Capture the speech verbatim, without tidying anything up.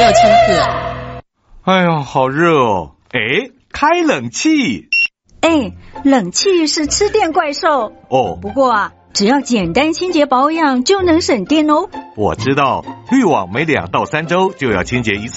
千克。 哎呀，好热哦！哎，开冷气。 哎，冷气是吃电怪兽哦。 不过啊，只要简单清洁保养就能省电哦。 我知道，滤网每两到三周就要清洁一次。